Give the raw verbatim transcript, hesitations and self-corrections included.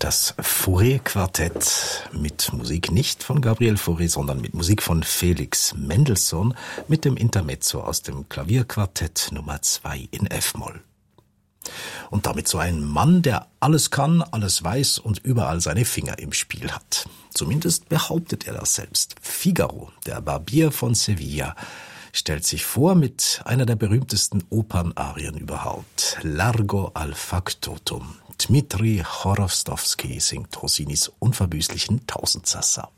Das Fauré-Quartett mit Musik nicht von Gabriel Fauré, sondern mit Musik von Felix Mendelssohn mit dem Intermezzo aus dem Klavierquartett Nummer zwei in F-Moll. Und damit so ein Mann, der alles kann, alles weiß und überall seine Finger im Spiel hat. Zumindest behauptet er das selbst. Figaro, der Barbier von Sevilla, stellt sich vor mit einer der berühmtesten Opernarien überhaupt. Largo al Factotum. Dmitri Chorostowski singt Rossinis unverbüßlichen Tausendsassa.